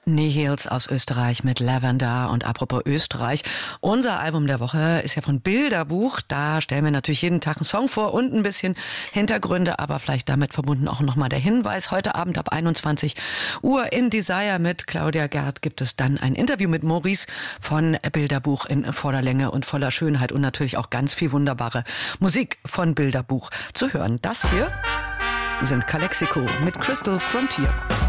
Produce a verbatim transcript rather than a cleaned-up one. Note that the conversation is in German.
Nihils aus Österreich mit Lavender. Und apropos Österreich, unser Album der Woche ist ja von Bilderbuch. Da stellen wir natürlich jeden Tag einen Song vor und ein bisschen Hintergründe, aber vielleicht damit verbunden auch nochmal der Hinweis. Heute Abend ab einundzwanzig Uhr in Desire mit Claudia Gerd gibt es dann ein Interview mit Maurice von Bilderbuch in voller Länge und voller Schönheit und natürlich auch ganz viel wunderbare Musik von Bilderbuch zu hören. Das hier sind Calexico mit Crystal Frontier.